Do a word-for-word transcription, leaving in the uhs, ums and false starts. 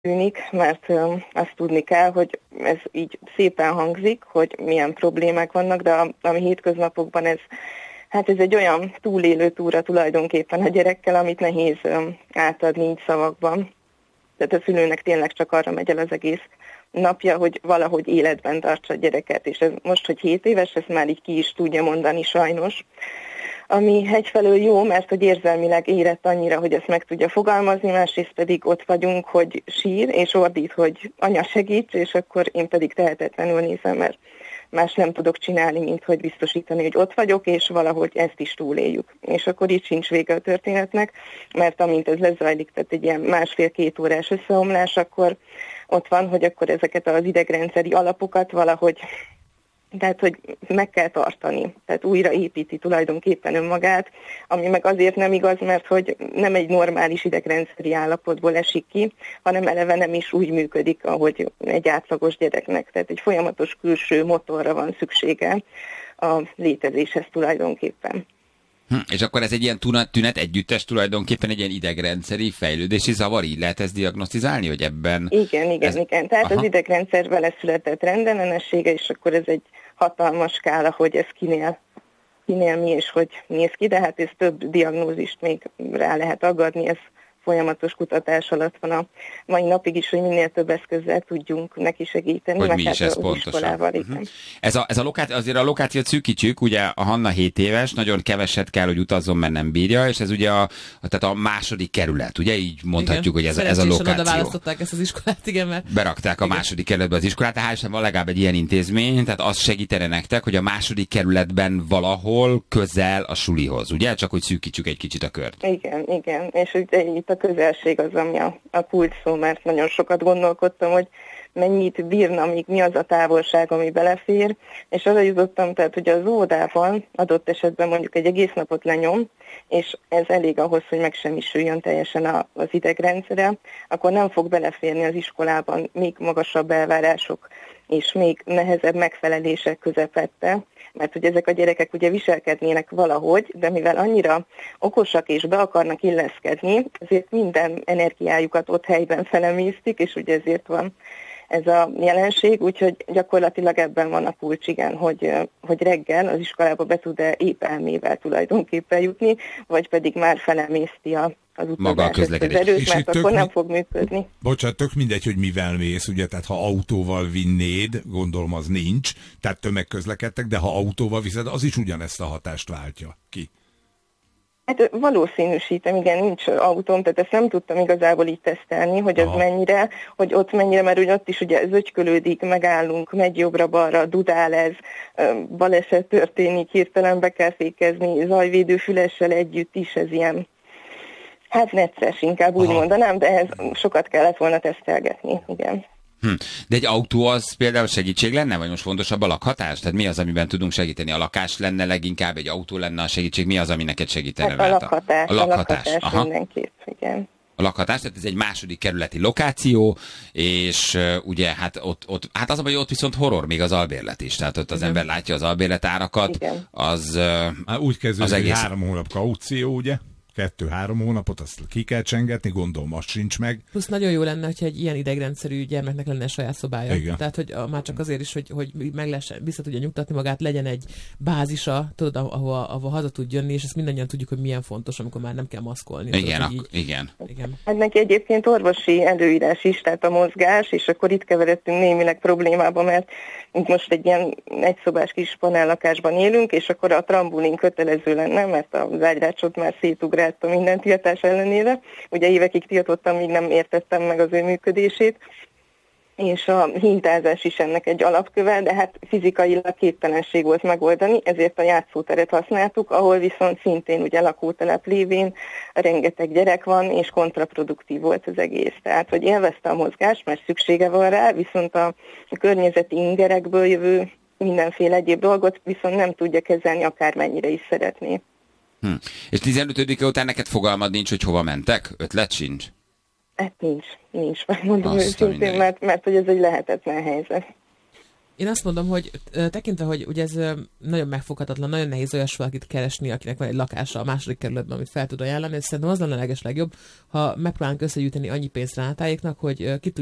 tűnik, mert azt tudni kell, hogy ez így szépen hangzik, hogy milyen problémák vannak, de a, a hétköznapokban ez, hát ez egy olyan túlélő túra tulajdonképpen a gyerekkel, amit nehéz átadni így szavakban. Tehát a szülőnek tényleg csak arra megy el az egész napja, hogy valahogy életben tartsa a gyereket, és ez most, hogy hét éves, ezt már így ki is tudja mondani sajnos. Ami egyfelől jó, mert hogy érzelmileg érett annyira, hogy ezt meg tudja fogalmazni, másrészt pedig ott vagyunk, hogy sír, és ordít, hogy anya segíts, és akkor én pedig tehetetlenül nézem, mert más nem tudok csinálni, mint hogy biztosítani, hogy ott vagyok, és valahogy ezt is túléljük. És akkor így sincs vége a történetnek, mert amint ez lezajlik, tehát egy ilyen másfél-két órás összeomlás, akkor ott van, hogy akkor ezeket az idegrendszeri alapokat valahogy, tehát hogy meg kell tartani, tehát újra építi tulajdonképpen önmagát, ami meg azért nem igaz, mert hogy nem egy normális idegrendszeri állapotból esik ki, hanem eleve nem is úgy működik, ahogy egy átlagos gyereknek. Tehát egy folyamatos külső motorra van szüksége a létezéshez tulajdonképpen. Hm, és akkor ez egy ilyen tünet együttes tulajdonképpen egy ilyen idegrendszeri fejlődési zavar, így lehet ezt diagnosztizálni, hogy ebben... Igen, igen, ez... igen. Tehát Aha. az idegrendszer vele született rendellenessége, és akkor ez egy hatalmas skála, hogy ez kinél, kinél mi és hogy néz ki, de hát ez több diagnózist még rá lehet aggadni, ez folyamatos kutatás alatt van a mai napig is, hogy minél több eszközzel tudjunk neki segíteni. Hogy mi is ez pontosan. Uh-huh. Ez a, ez a lokát, azért a lokációt szűkítsük, ugye a Hanna hét éves, nagyon keveset kell, hogy utazzon, mert nem bírja, és ez ugye a, a, tehát a második kerület, ugye így mondhatjuk, igen. hogy ez, ez a lokáció. Oda választották ezt az iskolát, igen, mert... Berakták a igen. második kerületbe az iskolát, tehát hál' van legalább egy ilyen intézmény, tehát az segítene nektek, hogy a második kerületben valahol közel a sulihoz, ugye? Csak hogy szűkítsük egy kicsit a kört. Igen, igen, és ugye itt a közelség az, ami a, a kulcs szó, mert nagyon sokat gondolkodtam, hogy mennyit bírna, még mi az a távolság, ami belefér, és arra jutottam, tehát, hogy az óvodában adott esetben mondjuk egy egész napot lenyom, és ez elég ahhoz, hogy megsemmisüljön teljesen a, az idegrendszere, akkor nem fog beleférni az iskolában még magasabb elvárások, és még nehezebb megfelelések közepette, mert hogy ezek a gyerekek ugye viselkednének valahogy, de mivel annyira okosak és be akarnak illeszkedni, ezért minden energiájukat ott helyben felemésztik, és ugye ezért van ez a jelenség, úgyhogy gyakorlatilag ebben van a kulcs, igen, hogy, hogy reggel az iskolába be tud-e épp elmével tulajdonképpen jutni, vagy pedig már felemészti a az maga a közlekedés. Az erőt, mert akkor mi... nem fog működni. Bocsánat, tök mindegy, hogy mivel mész, ugye, tehát ha autóval vinnéd, gondolom az nincs, tehát tömegközlekedtek, de ha autóval viszed, az is ugyanezt a hatást váltja ki. Hát valószínűsítem, igen, nincs autóm, tehát ezt nem tudtam igazából így tesztelni, hogy az Aha. mennyire, hogy ott mennyire, mert ugye ott is ugye zögykölődik, megállunk, megy jobbra-balra, dudál ez, baleset történik, hirtelen be kell fékezni, zajvédő fülessel együtt is, ez ilyen, hát necces, inkább úgy Aha. mondanám, de ez sokat kellett volna tesztelgetni, igen. Hm. De egy autó az például segítség lenne, vagy most fontosabb a lakhatás? Tehát mi az, amiben tudunk segíteni? A lakás lenne leginkább, egy autó lenne a segítség? Mi az, ami neked segítene? Hát a lakhatás, a lakhatás, a lakhatás mindenképp, igen. A lakhatás, tehát ez egy második kerületi lokáció, és uh, ugye hát ott, ott, hát az a baj, ott viszont horror még az albérlet is, tehát ott az igen. ember látja az albérlet árakat, igen. az uh, úgy kezdődik, az egész... hogy három hónap kaució, ugye? Kettő-három hónapot, azt ki kell csengetni, gondolom, azt sincs meg. Plusz nagyon jó lenne, hogyha egy ilyen idegrendszerű gyermeknek lenne saját szobája. Igen. Tehát, hogy a, már csak azért is, hogy, hogy meg lesz, vissza tudja nyugtatni magát, legyen egy bázisa, tudod, ahova, ahova haza tud jönni, és ezt mindannyian tudjuk, hogy milyen fontos, amikor már nem kell maszkolni. Igen, tudod, ak- így, igen. igen. Hát neki egyébként orvosi előírás is, tehát a mozgás, és akkor itt keveredtünk némileg problémába, mert most egy ilyen egyszobás kis panellakásban élünk, és akkor a trambulin kötelező lenne, mert az ágyrácsot már szétugrált a minden tiltás ellenére. Ugye évekig tiltottam, míg nem értettem meg az ő működését, és a hintázás is ennek egy alapköve, de hát fizikailag képtelenség volt megoldani, ezért a játszóteret használtuk, ahol viszont szintén ugye lakótelep lévén rengeteg gyerek van, és kontraproduktív volt az egész. Tehát, hogy élvezte a mozgást, mert szüksége van rá, viszont a környezeti ingerekből jövő mindenféle egyéb dolgot viszont nem tudja kezelni, akármennyire is szeretné. Hm. És tizenötödike után neked fogalmad nincs, hogy hova mentek? Ötlet sincs? Hát nincs, nincs, megmondom őszintén, mert, mert hogy ez egy lehetetlen helyzet. Én azt mondom, hogy tekintve, hogy ugye ez nagyon megfoghatatlan, nagyon nehéz olyas valakit keresni, akinek van egy lakása a második kerületben, amit fel tud ajánlani, és szerintem az lenne a legeslegjobb, ha megpróbálunk összegyűjteni annyi pénzt rátáiknak, hogy ki